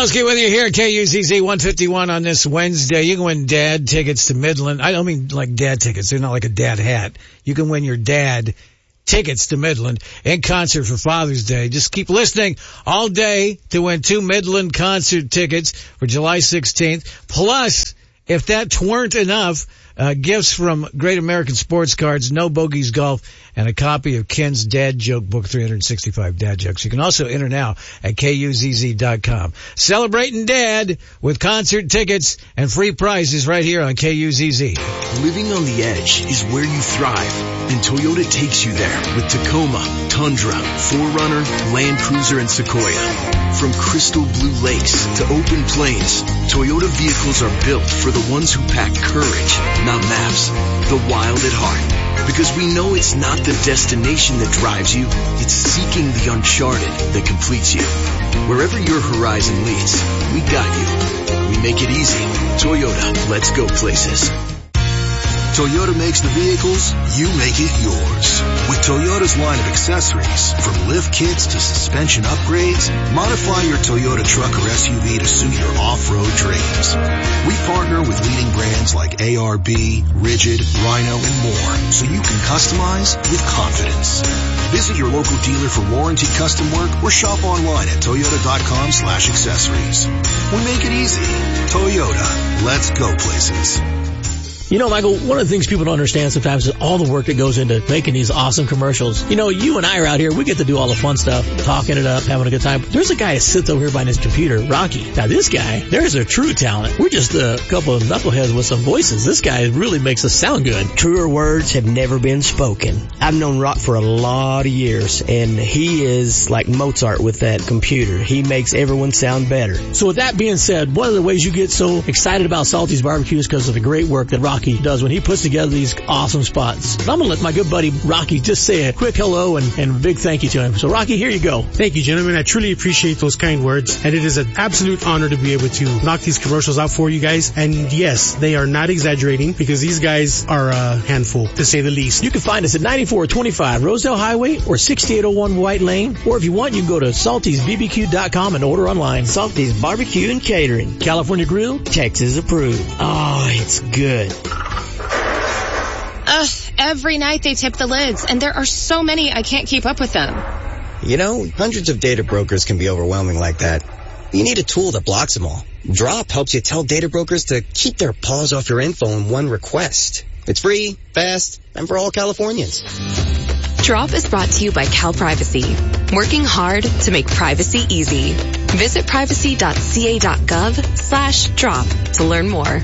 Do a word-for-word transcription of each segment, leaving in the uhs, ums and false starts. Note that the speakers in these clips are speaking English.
Belski with you here at K U Z Z one fifty-one on this Wednesday. You can win dad tickets to Midland. I don't mean like dad tickets. They're not like a dad hat. You can win your dad tickets to Midland in concert for Father's Day. Just keep listening all day to win two Midland concert tickets for July sixteenth. Plus, if that weren't enough, uh, gifts from Great American Sports Cards, No Bogeys Golf, and a copy of Ken's Dad Joke Book, three hundred sixty-five Dad Jokes. You can also enter now at K U Z Z dot com. Celebrating Dad with concert tickets and free prizes right here on K U Z Z. Living on the edge is where you thrive, and Toyota takes you there with Tacoma, Tundra, four runner, Land Cruiser, and Sequoia. From crystal blue lakes to open plains, Toyota vehicles are built for the ones who pack courage, not maps, the wild at heart. Because we know it's not the destination that drives you, it's seeking the uncharted that completes you. Wherever your horizon leads, we got you. We make it easy. Toyota, let's go places. Toyota makes the vehicles, you make it yours. With Toyota's line of accessories, from lift kits to suspension upgrades, modify your Toyota truck or S U V to suit your off-road dreams. We partner with leading brands like A R B, Rigid, Rhino, and more, so you can customize with confidence. Visit your local dealer for warranty custom work or shop online at toyota.com slash accessories. We make it easy. Toyota, let's go places. You know, Michael, one of the things people don't understand sometimes is all the work that goes into making these awesome commercials. You know, you and I are out here, we get to do all the fun stuff, talking it up, having a good time. There's a guy that sits over here by his computer, Rocky. Now, this guy, there's a true talent. We're just a couple of knuckleheads with some voices. This guy really makes us sound good. Truer words have never been spoken. I've known Rock for a lot of years, and he is like Mozart with that computer. He makes everyone sound better. So with that being said, one of the ways you get so excited about Salty's Barbecue is because of the great work that Rocky does when he puts together these awesome spots. But I'm going to let my good buddy Rocky just say a quick hello and, and a big thank you to him. So Rocky, here you go. Thank you, gentlemen. I truly appreciate those kind words, and it is an absolute honor to be able to knock these commercials out for you guys. And yes, they are not exaggerating, because these guys are a handful, to say the least. You can find us at ninety-four twenty-five Rosedale Highway or sixty-eight oh one White Lane, or if you want, you can go to saltys b b q dot com and order online. Salty's Barbecue and Catering. California Grill. Texas approved. Oh, it's good. Ugh, every night they tip the lids, and there are so many I can't keep up with them. You know, hundreds of data brokers can be overwhelming like that. You need a tool that blocks them all. Drop helps you tell data brokers to keep their paws off your info in one request. It's free, fast, and for all Californians. Drop is brought to you by Cal Privacy, working hard to make privacy easy. Visit privacy dot c a dot gov slash drop to learn more.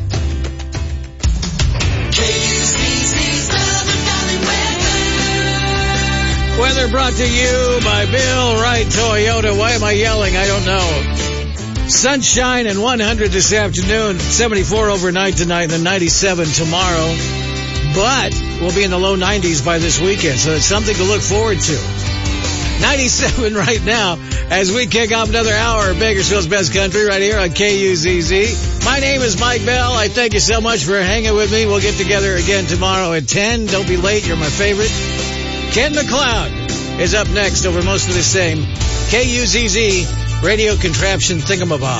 Weather brought to you by Bill Wright Toyota. Why am I yelling? I don't know. Sunshine and one hundred this afternoon. seventy-four overnight tonight and then ninety-seven tomorrow. But we'll be in the low nineties by this weekend, so it's something to look forward to. ninety-seven right now as we kick off another hour of Bakersfield's Best Country right here on K U Z Z. My name is Mike Bell. I thank you so much for hanging with me. We'll get together again tomorrow at ten. Don't be late. You're my favorite. Ken McLeod is up next over most of the same K U Z Z radio contraption thingamabob.